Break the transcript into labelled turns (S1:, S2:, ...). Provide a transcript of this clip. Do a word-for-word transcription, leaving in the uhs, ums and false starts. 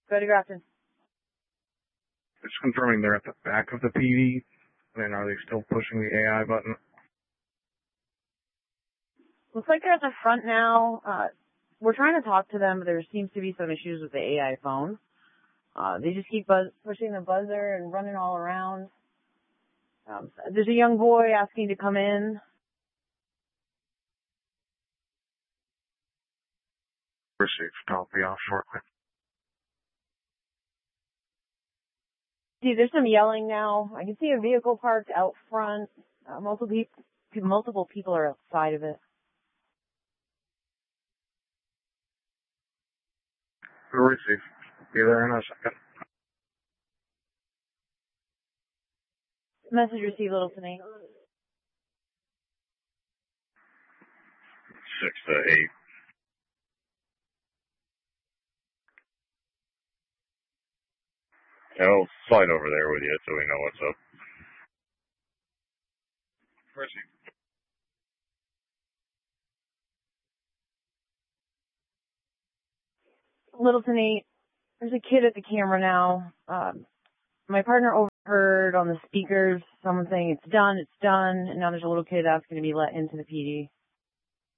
S1: Go to Grafton.
S2: Just confirming they're at the back of the P D, and are they still pushing the A I button?
S1: Looks like they're at the front now. Uh, we're trying to talk to them, but there seems to be some issues with the A I phone. Uh, they just keep buzz pushing the buzzer and running all around. Um, there's a young boy asking to come in.
S2: Received. I'll be off shortly.
S1: See, there's some yelling now. I can see a vehicle parked out front. Uh, multiple, pe- multiple people are outside of it.
S2: Received. Be there in a second.
S1: Message received, Littleton eight.
S3: Six to eight. Yeah, I'll slide over there with you so we know what's up. Received.
S1: Littleton eight, there's a kid at the camera now. Um, my partner overheard on the speakers someone saying it's done, it's done, and now there's a little kid asking to be let into the P D.